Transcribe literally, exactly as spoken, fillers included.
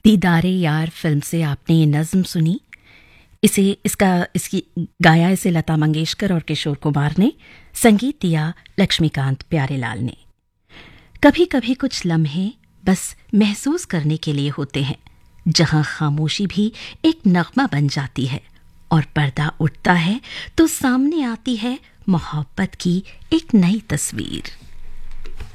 दीदारे यार फिल्म से आपने ये नज्म सुनी। इसे इसका इसकी गाया इसे लता मंगेशकर और किशोर कुमार ने, संगीत दिया लक्ष्मीकांत प्यारेलाल ने। कभी कभी कुछ लम्हे बस महसूस करने के लिए होते हैं, जहां खामोशी भी एक नगमा बन जाती है और पर्दा उठता है तो सामने आती है मोहब्बत की एक नई तस्वीर।